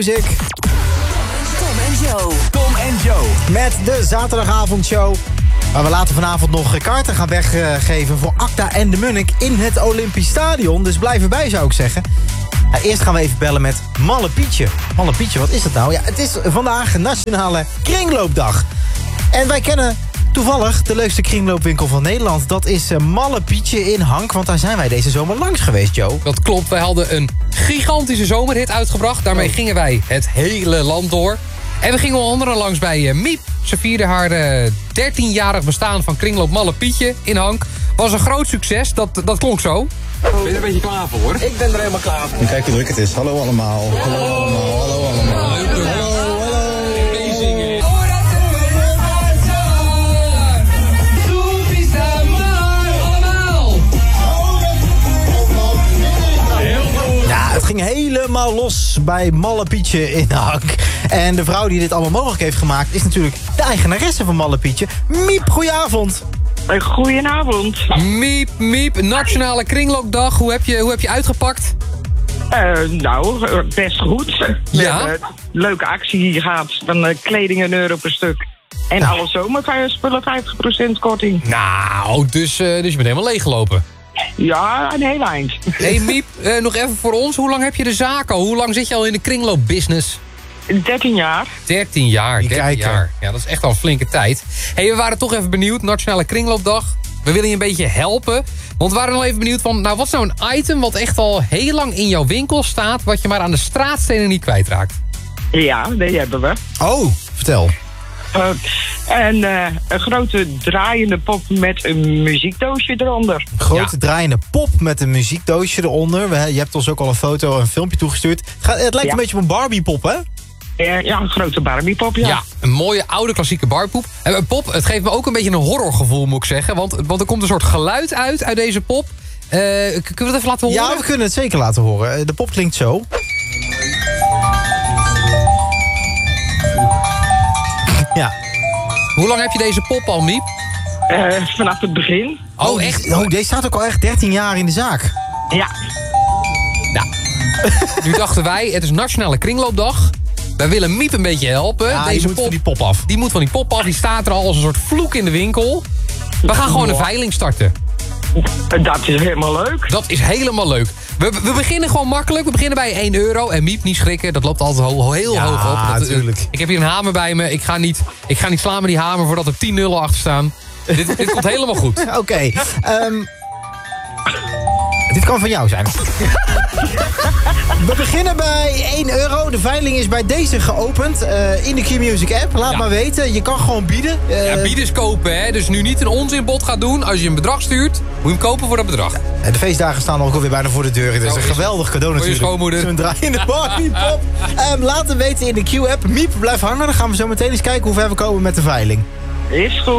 Muziek. Tom en Joe. Met de zaterdagavondshow. Waar we later vanavond nog kaarten gaan weggeven voor Acta en de Munnik in het Olympisch Stadion. Dus blijf erbij, zou ik zeggen. Eerst gaan we even bellen met Malle Pietje. Malle Pietje, wat is dat nou? Ja, het is vandaag Nationale Kringloopdag. En wij kennen toevallig de leukste kringloopwinkel van Nederland. Dat is Malle Pietje in Hank, want daar zijn wij deze zomer langs geweest, Joe. Dat klopt, wij hadden een gigantische zomerhit uitgebracht. Daarmee gingen wij het hele land door. En we gingen onder andere langs bij Miep. Ze vierde haar 13-jarig bestaan van kringloop Malle Pietje in Hank. Was een groot succes, dat klonk zo. Ben je er een beetje klaar voor, hoor? Ik ben er helemaal klaar voor. En kijk hoe druk het is. Hallo allemaal. Hallo allemaal. Hallo allemaal. Hallo. Het ging helemaal los bij Malle Pietje in Hank. En de vrouw die dit allemaal mogelijk heeft gemaakt is natuurlijk de eigenaresse van Malle Pietje. Miep, goedenavond. Goedenavond. Miep, Nationale Kringloopdag. Hoe heb je uitgepakt? Nou, best goed. We hebben leuke actie gehad van kleding €1 per stuk. En alle zomerspullen 50% korting. Nou, dus je bent helemaal leeggelopen. Ja, een heel eind. Hey Miep, nog even voor ons. Hoe lang heb je de zaak al? Hoe lang zit je al in de kringloopbusiness? 13 jaar. 13 jaar. Ja, dat is echt al een flinke tijd. Hey, we waren toch even benieuwd. Nationale Kringloopdag. We willen je een beetje helpen. Want we waren al even benieuwd van... Nou, wat is nou een item wat echt al heel lang in jouw winkel staat... wat je maar aan de straatstenen niet kwijtraakt? Ja, die hebben we. Oh, vertel. Een grote draaiende pop met een muziekdoosje eronder. Een grote draaiende pop met een muziekdoosje eronder. Je hebt ons ook al een foto en een filmpje toegestuurd. Het lijkt een beetje op een Barbie-pop, hè? Ja, een grote Barbie-pop, ja. Ja, een mooie oude klassieke Barbie-pop. Pop, het geeft me ook een beetje een horrorgevoel, moet ik zeggen. Want er komt een soort geluid uit deze pop. Kunnen we het even laten horen? Ja, we kunnen het zeker laten horen. De pop klinkt zo. Ja. Hoe lang heb je deze pop al, Miep? Vanaf het begin. Oh, echt? Oh, deze staat ook al echt 13 jaar in de zaak. Ja. Nou, nu dachten wij, het is Nationale Kringloopdag. Wij willen Miep een beetje helpen. Ja, deze die moet van die pop af. Die moet van die pop af. Die staat er al als een soort vloek in de winkel. We gaan gewoon een veiling starten. Dat is helemaal leuk. Dat is helemaal leuk. We beginnen gewoon makkelijk. We beginnen bij €1. En Miep, niet schrikken. Dat loopt altijd heel hoog op. Ja, natuurlijk. Ik heb hier een hamer bij me. Ik ga niet slaan met die hamer voordat er 10 nullen achter staan. Dit komt helemaal goed. Oké. Dit kan van jou zijn. We beginnen bij €1. De veiling is bij deze geopend. In de Q-Music app. Laat maar weten. Je kan gewoon bieden. Bieden is kopen, hè. Dus nu niet een onzinbod gaat doen. Als je een bedrag stuurt, moet je hem kopen voor dat bedrag. De feestdagen staan ook alweer bijna voor de deur. Het is een geweldig cadeau natuurlijk. Voor je schoonmoeder. Zo'n draaiende Barbie-pop. Laat het weten in de Q-app. Miep, blijf hangen. Dan gaan we zo meteen eens kijken hoe ver we komen met de veiling. Is goed.